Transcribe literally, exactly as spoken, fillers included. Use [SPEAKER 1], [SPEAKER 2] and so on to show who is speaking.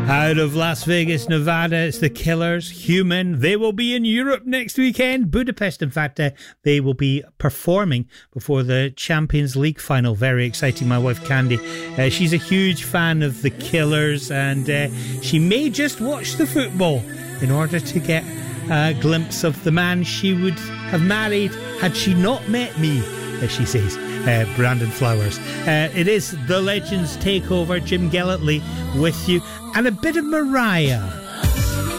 [SPEAKER 1] Out of Las Vegas, Nevada, it's the Killers, Human. They will be in Europe next weekend, Budapest. In fact, uh, they will be performing before the Champions League final. Very exciting. My wife Candy, uh, she's a huge fan of the Killers, and uh, she may just watch the football in order to get a glimpse of the man she would have married had she not met me, as she says. Uh, Brandon Flowers. Uh, it is the Legends Takeover. Jim Gellertley with you, and a bit of Mariah.